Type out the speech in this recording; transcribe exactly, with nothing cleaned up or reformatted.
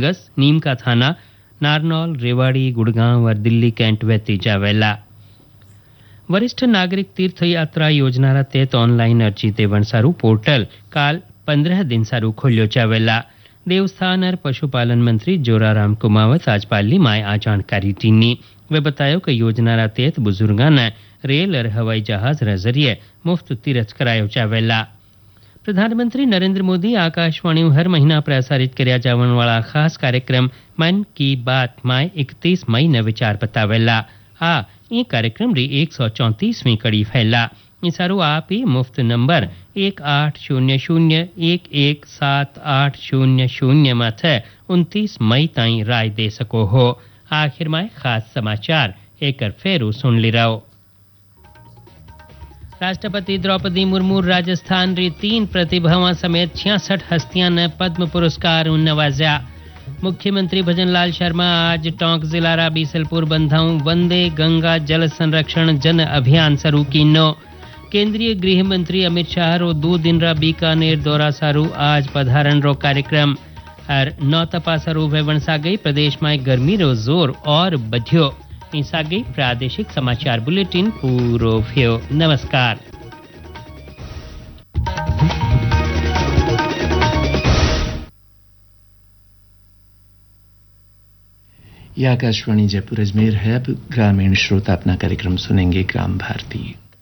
गस नीम का थाना नारनौल रेवाड़ी गुड़गांव और दिल्ली कैंट व्यती जावेला। वरिष्ठ नागरिक तीर्थ यात्रा योजनारा तहत ऑनलाइन अर्जी देवण सारू पोर्टल काल पंद्रह दिन सारू खोल्यो जावेला। देवस्थान और पशुपालन मंत्री जोराराम कुमावत आज पाली माय आ जानकारी दीनी। वे बतायो कि योजनारा तहत बुजुर्गां ने रेल और हवाई जहाज रे जरिए मुफ्त तीर्थ करायो जावेला। प्रधानमंत्री नरेंद्र मोदी आकाशवाणी हर महीना प्रसारित कर्या जावण वाला खास कार्यक्रम मन की बात माय इकतीस मई ने विचार बतावेला। आ ये कार्यक्रम री एक सौ चौंतीसवीं कड़ी फैला। इसारू आप ही मुफ्त नंबर एक आठ शून्य शून्य एक एक सात आठ शून्य शून्य माथे उनतीस मई ताई राय दे सको हो। आखिर में खास समाचार एक फेरू सुन ली रहो। राष्ट्रपति द्रौपदी मुर्मू राजस्थान री तीन प्रतिभावां समेत छियासठ हस्तियां ने पद्म पुरस्कार नवाजा। मुख्यमंत्री भजनलाल शर्मा आज टोंक जिला रा बीसलपुर बंधाऊ वंदे गंगा जल संरक्षण जन अभियान शुरू कीनो। केंद्रीय गृह मंत्री अमित शाह रो दो दिन रा बीकानेर दौरा सारू आज पधारण रो कार्यक्रम और नौ तपा सारू वेवण सागई प्रदेश में गर्मी रो जोर और बढ़्यो। सागई प्रादेशिक समाचार बुलेटिन पूरो भ्यो। नमस्कार। यह आकाशवाणी जयपुर अजमेर है। अब ग्रामीण श्रोता अपना कार्यक्रम सुनेंगे ग्राम भारती।